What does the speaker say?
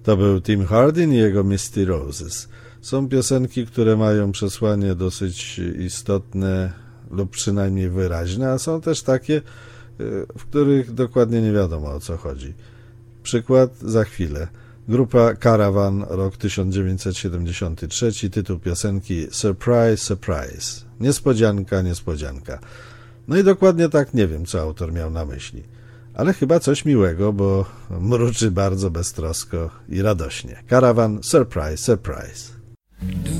To był Tim Hardin i jego Misty Roses. Są piosenki, które mają przesłanie dosyć istotne lub przynajmniej wyraźne, a są też takie, w których dokładnie nie wiadomo, o co chodzi. Przykład za chwilę. Grupa Caravan, rok 1973, tytuł piosenki Surprise, Surprise. Niespodzianka, niespodzianka. No i dokładnie tak nie wiem, co autor miał na myśli. Ale chyba coś miłego, bo mruczy bardzo beztrosko i radośnie. Caravan, Surprise, Surprise.